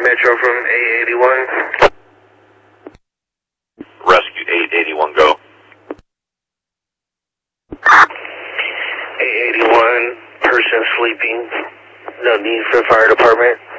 Metro from A81. Rescue 881, go. A81, person sleeping. No need for the fire department.